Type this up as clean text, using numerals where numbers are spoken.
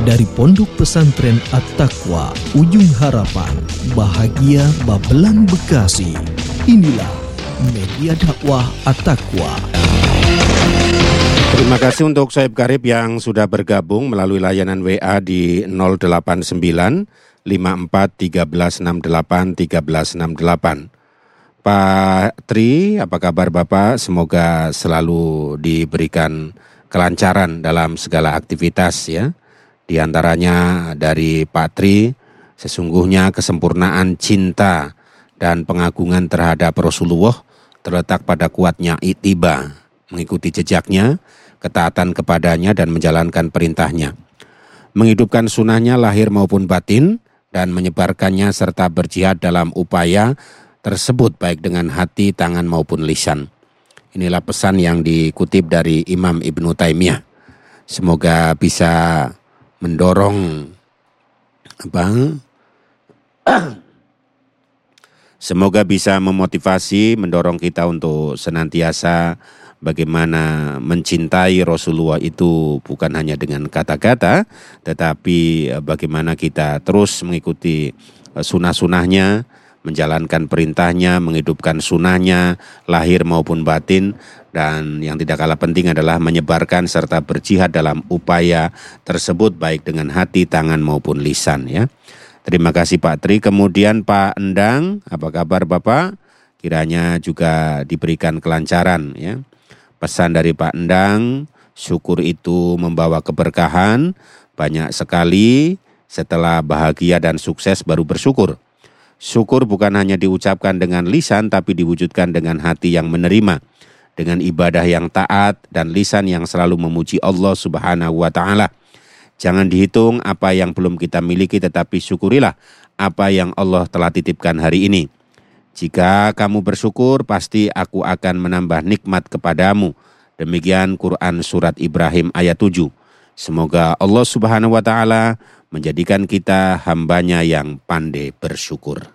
Dari Pondok Pesantren At-Taqwa, Ujung Harapan, Bahagia Babelan Bekasi. Inilah media dakwah At-Taqwa. Terima kasih untuk Soeb Karib yang sudah bergabung melalui layanan WA di 089 54 13 68 13 68. Pak Tri, apa kabar Bapak? Semoga selalu diberikan kelancaran dalam segala aktivitas ya. Di antaranya dari Pak Tri, sesungguhnya kesempurnaan cinta dan pengagungan terhadap Rasulullah terletak pada kuatnya ittiba, mengikuti jejaknya, ketaatan kepadanya dan menjalankan perintahnya. Menghidupkan sunnahnya lahir maupun batin dan menyebarkannya serta berjihad dalam upaya tersebut baik dengan hati, tangan maupun lisan. Inilah pesan yang dikutip dari Imam Ibnu Taimiyah. Semoga bisa mendorong semoga bisa memotivasi, mendorong kita untuk senantiasa bagaimana mencintai Rasulullah itu bukan hanya dengan kata-kata, tetapi bagaimana kita terus mengikuti sunnah-sunnahnya, menjalankan perintahnya, menghidupkan sunnahnya, lahir maupun batin, dan yang tidak kalah penting adalah menyebarkan serta berjihad dalam upaya tersebut baik dengan hati, tangan maupun lisan ya. Terima kasih Pak Tri. Kemudian Pak Endang, apa kabar Bapak? Kiranya juga diberikan kelancaran ya. Pesan dari Pak Endang, syukur itu membawa keberkahan, banyak sekali setelah bahagia dan sukses baru bersyukur. Syukur bukan hanya diucapkan dengan lisan tapi diwujudkan dengan hati yang menerima, dengan ibadah yang taat dan lisan yang selalu memuji Allah Subhanahu wa taala. Jangan dihitung apa yang belum kita miliki tetapi syukurilah apa yang Allah telah titipkan hari ini. Jika kamu bersyukur pasti aku akan menambah nikmat kepadamu. Demikian Quran surat Ibrahim ayat 7. Semoga Allah Subhanahu wa taala menjadikan kita hambanya yang pandai bersyukur.